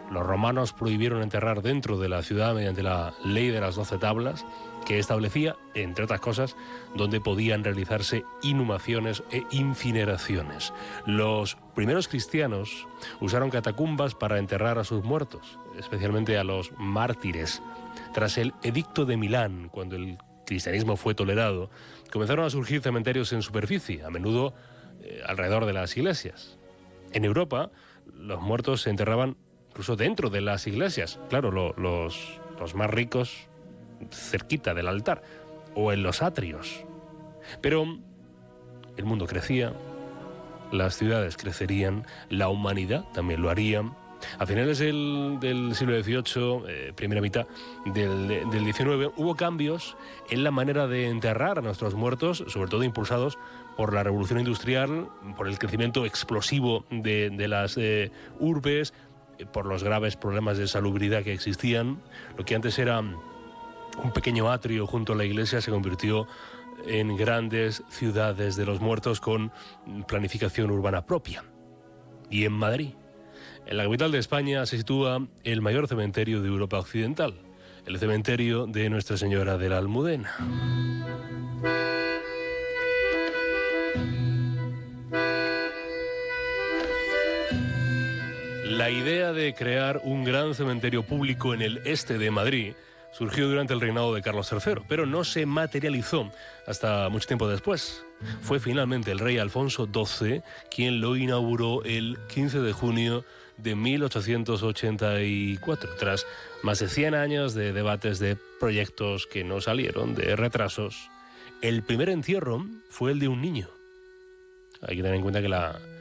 Los romanos prohibieron enterrar dentro de la ciudad mediante la ley de las 12 tablas, que establecía, entre otras cosas, donde podían realizarse inhumaciones e incineraciones. Los primeros cristianos usaron catacumbas para enterrar a sus muertos, especialmente a los mártires. Tras el Edicto de Milán, cuando el cristianismo fue tolerado, comenzaron a surgir cementerios en superficie, a menudo alrededor de las iglesias. En Europa, los muertos se enterraban incluso dentro de las iglesias, claro, los más ricos cerquita del altar o en los atrios. Pero el mundo crecía, las ciudades crecerían, la humanidad también lo haría. A finales del siglo XVIII, primera mitad del XIX, hubo cambios en la manera de enterrar a nuestros muertos, sobre todo impulsados por la revolución industrial, por el crecimiento explosivo de las urbes, por los graves problemas de salubridad que existían. Lo que antes era un pequeño atrio junto a la iglesia se convirtió en grandes ciudades de los muertos con planificación urbana propia. Y en Madrid, en la capital de España, se sitúa el mayor cementerio de Europa Occidental, el cementerio de Nuestra Señora de la Almudena. La idea de crear un gran cementerio público en el este de Madrid surgió durante el reinado de Carlos III, pero no se materializó hasta mucho tiempo después. Fue finalmente el rey Alfonso XII quien lo inauguró el 15 de junio de 1884, tras más de 100 años de debates, de proyectos que no salieron, de retrasos. El primer entierro fue el de un niño. Hay que tener en cuenta que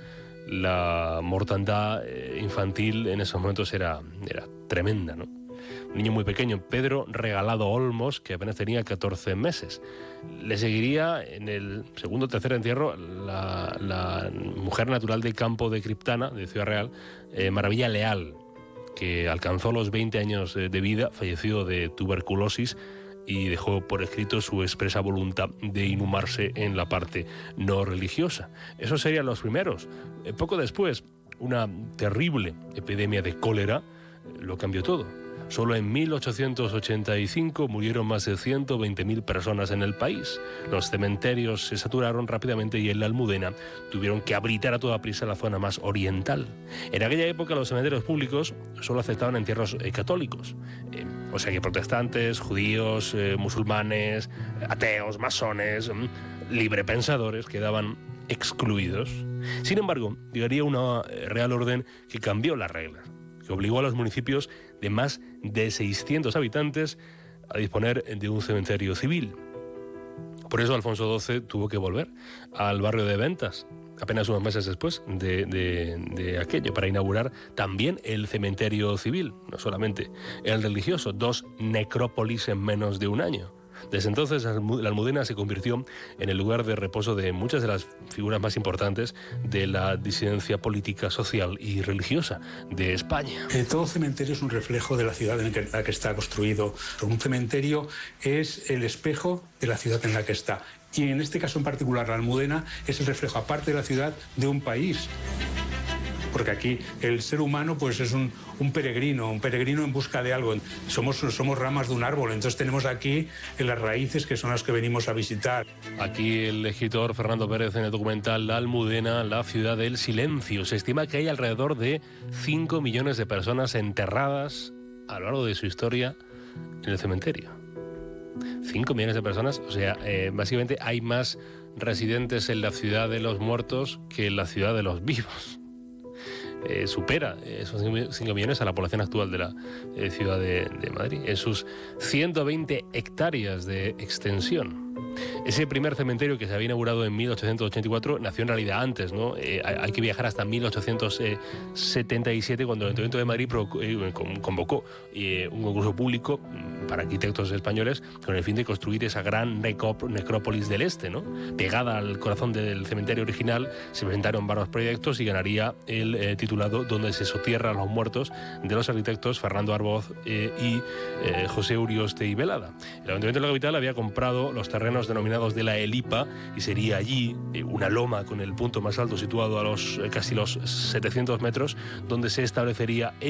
la mortandad infantil en esos momentos era tremenda, ¿no? Un niño muy pequeño, Pedro Regalado Olmos, que apenas tenía 14 meses. Le seguiría en el segundo o tercer entierro la mujer natural de Campo de Criptana, de Ciudad Real, Maravilla Leal, que alcanzó los 20 años de vida, falleció de tuberculosis y dejó por escrito su expresa voluntad de inhumarse en la parte no religiosa. Esos serían los primeros. Poco después, una terrible epidemia de cólera lo cambió todo. Solo en 1885 murieron más de 120.000 personas en el país. Los cementerios se saturaron rápidamente y en la Almudena tuvieron que habilitar a toda prisa la zona más oriental. En aquella época los cementerios públicos solo aceptaban entierros católicos. O sea que protestantes, judíos, musulmanes, ateos, masones, librepensadores quedaban excluidos. Sin embargo, llegaría una Real Orden que cambió las reglas, que obligó a los municipios de más de 600 habitantes a disponer de un cementerio civil. Por eso Alfonso XII tuvo que volver al barrio de Ventas, apenas unos meses después de aquello, para inaugurar también el cementerio civil, no solamente el religioso, 2 necrópolis en menos de un año. Desde entonces, la Almudena se convirtió en el lugar de reposo de muchas de las figuras más importantes de la disidencia política, social y religiosa de España. Todo cementerio es un reflejo de la ciudad en la que está construido. Un cementerio es el espejo de la ciudad en la que está. Y en este caso en particular, la Almudena es el reflejo, aparte de la ciudad, de un país. Porque aquí el ser humano pues es un peregrino en busca de algo. Somos ramas de un árbol, entonces tenemos aquí las raíces que son las que venimos a visitar. Aquí el escritor Fernando Pérez en el documental La Almudena, la ciudad del silencio. Se estima que hay alrededor de 5 millones de personas enterradas a lo largo de su historia en el cementerio. 5 millones de personas, o sea, básicamente hay más residentes en la ciudad de los muertos que en la ciudad de los vivos. Supera esos 5 millones a la población actual de la ciudad de Madrid, en sus 120 hectáreas de extensión. Ese primer cementerio que se había inaugurado en 1884 nació en realidad antes, ¿no? Hay que viajar hasta 1877, cuando el Ayuntamiento de Madrid convocó un concurso público para arquitectos españoles con el fin de construir esa gran necrópolis del este, ¿no? Pegada al corazón del cementerio original, se presentaron varios proyectos y ganaría el titulado Donde se sotierran los muertos, de los arquitectos Fernando Arboz y José Urioste y Velada. El Ayuntamiento de la capital había comprado los terrenos denominados de la Elipa y sería allí una loma con el punto más alto situado a casi los 700 metros donde se establecería el